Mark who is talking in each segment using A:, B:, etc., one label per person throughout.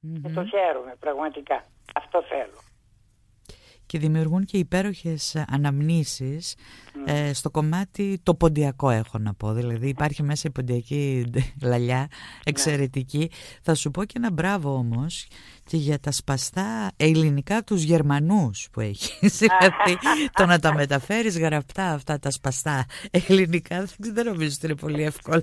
A: Και το χαίρομαι πραγματικά. Αυτό θέλω.
B: Και δημιουργούν και υπέροχες αναμνήσεις στο κομμάτι το ποντιακό, έχω να πω. Δηλαδή υπάρχει μέσα η ποντιακή λαλιά εξαιρετική. Θα σου πω και ένα μπράβο όμως και για τα σπαστά ελληνικά τους Γερμανούς που έχεις. Δηλαδή το να τα μεταφέρεις γραπτά αυτά τα σπαστά ελληνικά δεν νομίζω ότι είναι πολύ εύκολο.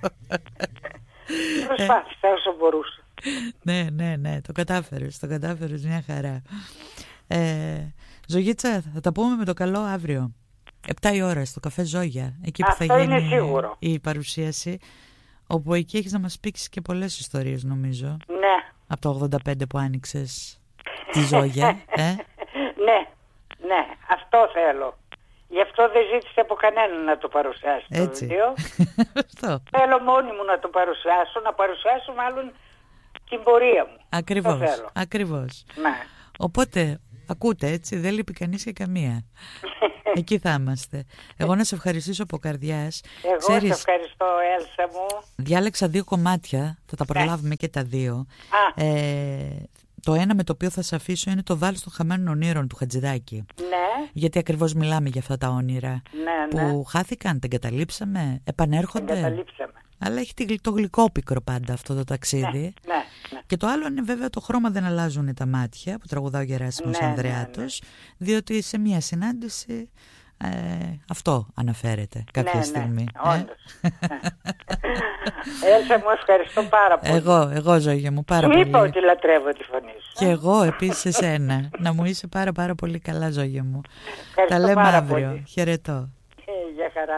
A: Προσπάθησα όσο μπορούσα.
B: Ναι, το κατάφερες μια χαρά. Ζωγίτσα, θα τα πούμε με το καλό αύριο 7 η ώρα στο καφέ Ζόγια, εκεί που
A: αυτό
B: θα γίνει
A: σίγουρο.
B: Η παρουσίαση, όπου εκεί έχεις να μας πείξεις και πολλές ιστορίες, νομίζω.
A: Ναι.
B: Από το 85 που άνοιξες τη Ζόγια.
A: Ναι, αυτό θέλω. Γι' αυτό δεν ζήτησε από κανέναν να το παρουσιάσει το βιβλίο. Θέλω μόνη μου να το παρουσιάσω, να παρουσιάσω μάλλον την πορεία μου.
B: Ακριβώς.
A: Ναι.
B: Οπότε, ακούτε έτσι, δεν λείπει κανείς και καμία. Εκεί θα είμαστε. Εγώ να σε ευχαριστήσω από καρδιάς.
A: Εγώ σε ευχαριστώ, Έλσα μου.
B: Διάλεξα 2 κομμάτια, θα τα προλάβουμε και τα 2. Το ένα με το οποίο θα σε αφήσω είναι το Βάλς των Χαμένων Ονείρων του Χατζηδάκη.
A: Ναι.
B: Γιατί ακριβώς μιλάμε για αυτά τα όνειρα που χάθηκαν, τα εγκαταλείψαμε, επανέρχονται.
A: Εγκαταλείψαμε.
B: Αλλά έχει το γλυκόπικρο πάντα αυτό το ταξίδι.
A: Ναι.
B: Και το άλλο είναι βέβαια το χρώμα δεν αλλάζουν τα μάτια που τραγουδά ο Γεράσιμος Ανδρεάτος, διότι σε μια συνάντηση αυτό αναφέρεται κάποια στιγμή.
A: Όντως. Έλσα μου, ευχαριστώ πάρα πολύ.
B: Εγώ Ζόγια μου, πάρα πολύ.
A: Σου είπα ότι λατρεύω τη φωνή σου.
B: Και εγώ επίσης εσένα. Να μου είσαι πάρα πολύ καλά, Ζόγια μου.
A: Ευχαριστώ
B: τα λέμε
A: πάρα
B: αύριο.
A: Πολύ.
B: Χαιρετώ.